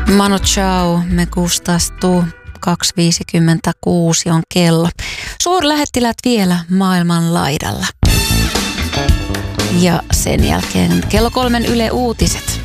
Manu Chao, me gustastuu. 2.56 on kello. Suurlähettiläät vielä maailman laidalla. Ja sen jälkeen kello 3 Yle Uutiset.